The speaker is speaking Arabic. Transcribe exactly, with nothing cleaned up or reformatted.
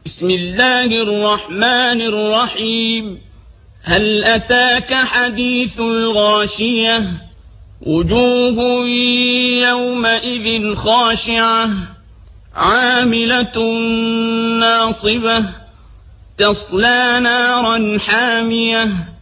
بسم الله الرحمن الرحيم. هل أتاك حديث الغاشية؟ وجوه يومئذ خاشعة عاملة ناصبة تصلى نارا حامية